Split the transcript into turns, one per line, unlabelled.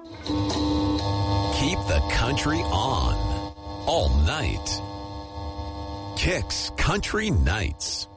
Keep the country on all night. Kicks Country Nights.